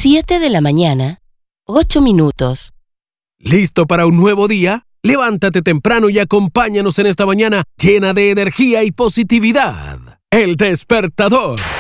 7 de la mañana, 8 minutos. ¿Listo para un nuevo día? Levántate temprano y acompáñanos en esta mañana llena de energía y positividad. El Despertador.